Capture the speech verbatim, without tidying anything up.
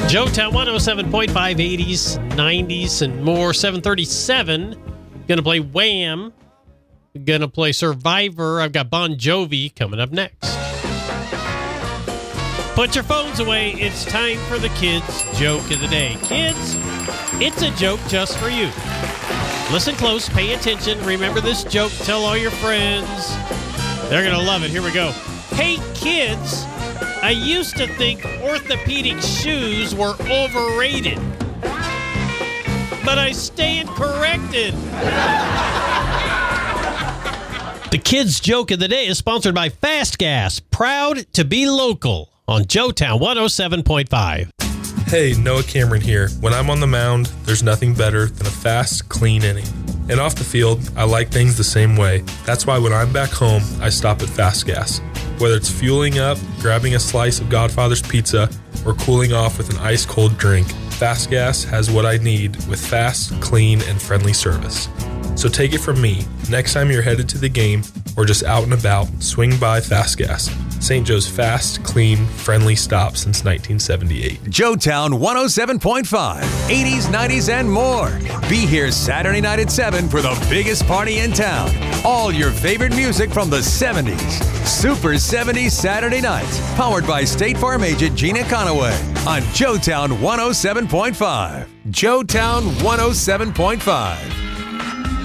Joetown one oh seven point five, eighties, nineties, and more. seven thirty-seven. Going to play Wham. Going to play Survivor. I've got Bon Jovi coming up next. Put your phones away. It's time for the kids' joke of the day. Kids, it's a joke just for you. Listen close. Pay attention. Remember this joke. Tell all your friends. They're going to love it. Here we go. Hey, kids, I used to think orthopedic shoes were overrated, but I stand corrected. The kids' joke of the day is sponsored by Fast Gas, proud to be local on Joetown one oh seven point five. Hey, Noah Cameron here. When I'm on the mound, there's nothing better than a fast, clean inning. And off the field, I like things the same way. That's why when I'm back home, I stop at Fast Gas. Whether it's fueling up, grabbing a slice of Godfather's Pizza, or cooling off with an ice-cold drink, Fast Gas has what I need with fast, clean, and friendly service. So take it from me, next time you're headed to the game or just out and about, swing by Fast Gas. Saint Joe's fast, clean, friendly stop since nineteen seventy-eight. Joetown one oh seven point five, eighties, nineties, and more. Be here Saturday night at seven for the biggest party in town. All your favorite music from the seventies. Super seventies Saturday nights. Powered by State Farm agent Gina Conaway on Joetown one oh seven point five. Joetown one oh seven point five.